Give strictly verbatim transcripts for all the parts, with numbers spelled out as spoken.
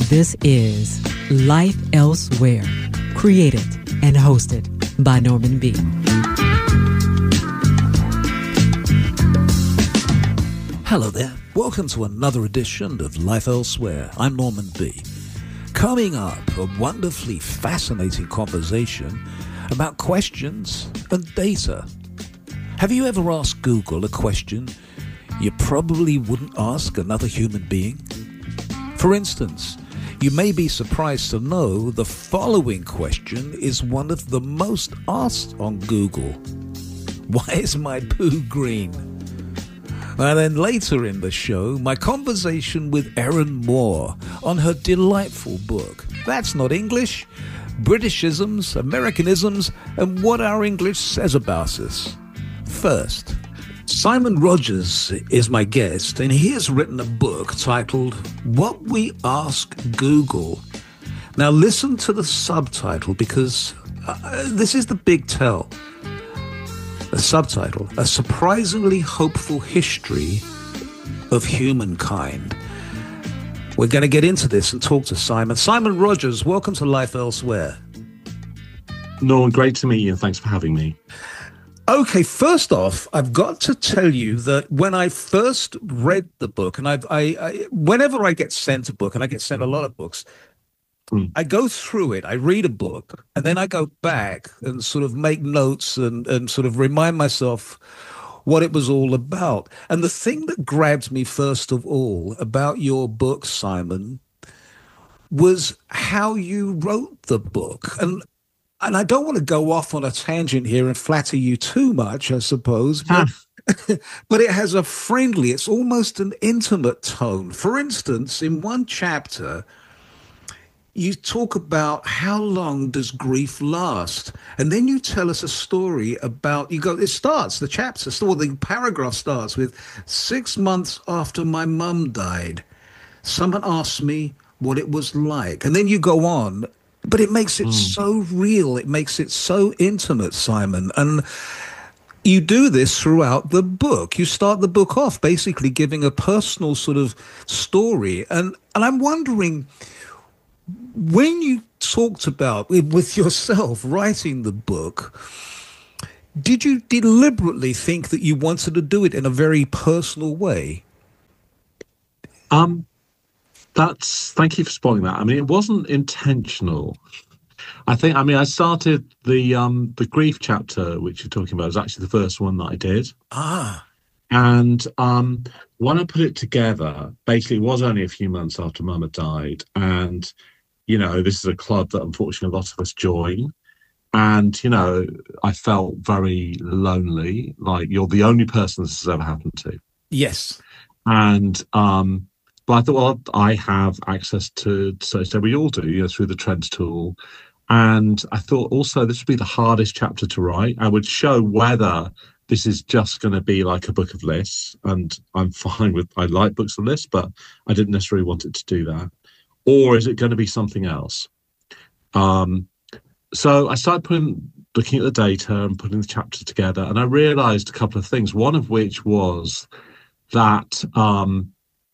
This is Life Elsewhere, created and hosted by Norman B. Hello there. Welcome to another edition of Life Elsewhere. I'm Norman B. Coming up, a wonderfully fascinating conversation about questions and data. Have you ever asked Google a question you probably wouldn't ask another human being? For instance, you may be surprised to know the following question is one of the most asked on Google. Why is my poo green? And then later in the show, my conversation with Erin Moore on her delightful book, That's Not English, Britishisms, Americanisms, and What Our English Says About Us. First, Simon Rogers is my guest, and he has written a book titled What We Ask Google. Now listen to the subtitle, because uh, this is the big tell. The subtitle, A Surprisingly Hopeful History of Humankind. We're going to get into this and talk to Simon. Simon Rogers, welcome to Life Elsewhere. Norman, great to meet you, and thanks for having me. Okay, first off, I've got to tell you that when I first read the book, and I've, I, I, whenever I get sent a book, and I get sent a lot of books, mm. I go through it, I read a book, and then I go back and sort of make notes and, and sort of remind myself what it was all about. And the thing that grabbed me first of all about your book, Simon, was how you wrote the book. And And I don't want to go off on a tangent here and flatter you too much, I suppose, but, but it has a friendly, it's almost an intimate tone. For instance, in one chapter, you talk about how long does grief last? And then you tell us a story about, you go, it starts, the chapter, or the paragraph starts with, six months after my mum died, someone asked me what it was like. And then you go on. But it makes it mm. so real. It makes it so intimate, Simon. And you do this throughout the book. You start the book off basically giving a personal sort of story. And, and I'm wondering, when you talked about, with yourself, writing the book, did you deliberately think that you wanted to do it in a very personal way? Um. That's, thank you for spoiling that. I mean, it wasn't intentional. I think, I mean, I started the um, the grief chapter, which you're talking about, was actually the first one that I did. Ah. And um, when I put it together, basically it was only a few months after Mum had died. And, you know, this is a club that unfortunately a lot of us join. And, you know, I felt very lonely, like you're the only person this has ever happened to. Yes. And, um, But I thought, well, I have access to, so, so we all do, you know, through the Trends tool. And I thought also this would be the hardest chapter to write. I would show whether this is just going to be like a book of lists. And I'm fine with, I like books of lists, but I didn't necessarily want it to do that. Or is it going to be something else? Um, so I started putting, looking at the data and putting the chapter together. And I realized a couple of things, one of which was that, um,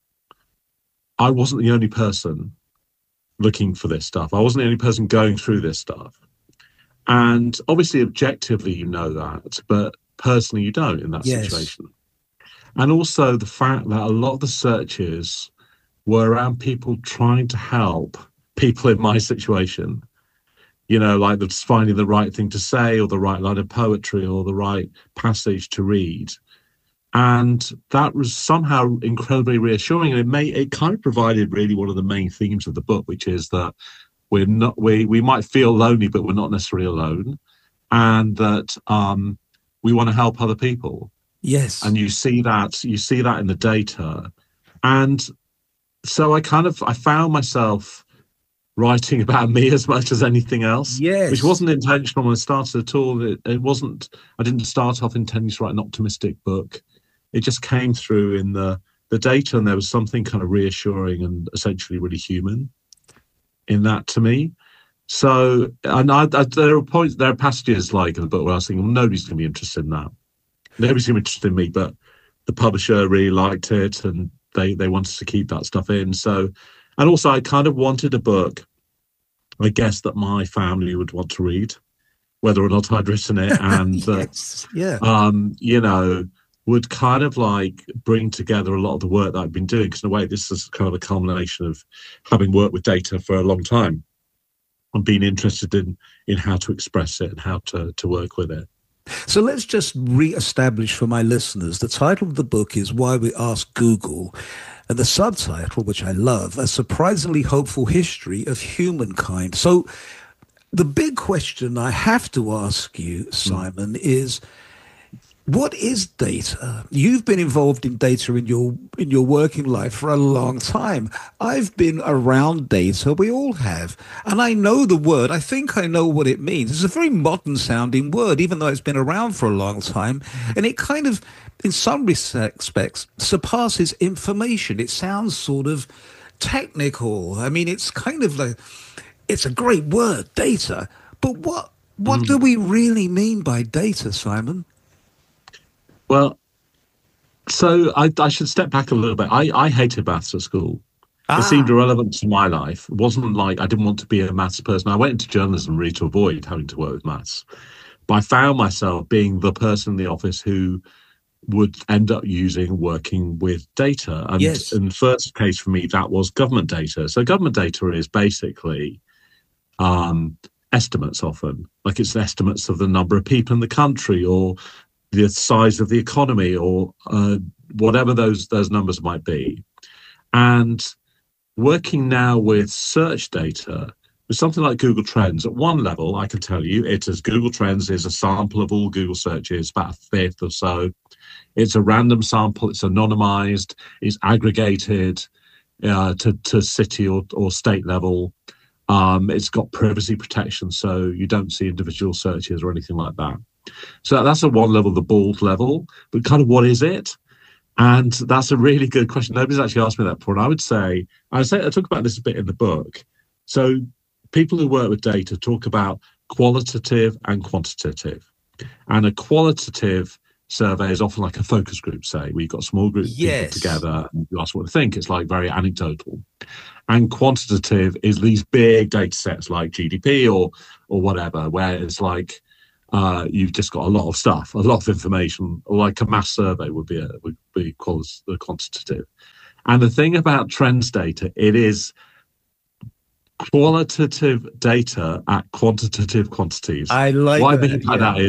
I wasn't the only person looking for this stuff. I wasn't the only person going through this stuff. And obviously, objectively, you know that, but personally, you don't in that yes. situation. And also the fact that a lot of the searches were around people trying to help people in my situation. You know, like just finding the right thing to say or the right line of poetry or the right passage to read. And that was somehow incredibly reassuring. And it may, it kind of provided really one of the main themes of the book, which is that we're not, we, we might feel lonely, but we're not necessarily alone. And that um, we want to help other people. Yes. And you see that, you see that in the data. And so I kind of, I found myself writing about me as much as anything else. Yes. Which wasn't intentional when I started at all. It, it wasn't, I didn't start off intending to write an optimistic book. It just came through in the, the data, and there was something kind of reassuring and essentially really human in that to me. So, and I, I, there are points, there are passages like in the book where I was thinking, well, nobody's going to be interested in that. Nobody's going to be interested in me, but the publisher really liked it and they, they wanted to keep that stuff in. So And also, I kind of wanted a book, I guess, that my family would want to read, whether or not I'd written it, and yes, that, yeah. um, you know, would kind of like bring together a lot of the work that I've been doing. Because in a way, this is kind of a culmination of having worked with data for a long time and being interested in in how to express it and how to, to work with it. So let's just re-establish for my listeners, the title of the book is Why We Ask Google, and the subtitle, which I love, A Surprisingly Hopeful History of Humankind. So the big question I have to ask you, Simon, mm. is, what is data? You've been involved in data in your in your working life for a long time. I've been around data. We all have. And I know the word. I think I know what it means. It's a very modern sounding word, even though it's been around for a long time. And it kind of, in some respects, surpasses information. It sounds sort of technical. I mean, it's kind of like, it's a great word, data. But what what mm. do we really mean by data, Simon? Well, so I, I should step back a little bit. I, I hated maths at school. Ah. It seemed irrelevant to my life. It wasn't like I didn't want to be a maths person. I went into journalism really to avoid having to work with maths. But I found myself being the person in the office who would end up using working with data. And yes. in the first case for me, that was government data. So government data is basically um, estimates often. Like it's estimates of the number of people in the country or the size of the economy or uh, whatever those those numbers might be. And working now with search data, with something like Google Trends, at one level, I can tell you, it is Google Trends is a sample of all Google searches, about a fifth or so. It's a random sample, it's anonymized, it's aggregated uh, to, to city or, or state level. Um, it's got privacy protection, so you don't see individual searches or anything like that. So that's at one level, the bald level, but kind of what is it? And that's a really good question. Nobody's actually asked me that before. And I would say, I would say, I talk about this a bit in the book. So people who work with data talk about qualitative and quantitative. And a qualitative survey is often like a focus group, say, where you've got a small group of yes. people together and you ask what they think. It's like very anecdotal. And quantitative is these big data sets like G D P or or whatever, where it's like, Uh, you've just got a lot of stuff, a lot of information, like a mass survey would be a, would be quali- quantitative. And the thing about trends data, it is qualitative data at quantitative quantities. I like what that. I mean by yeah. that is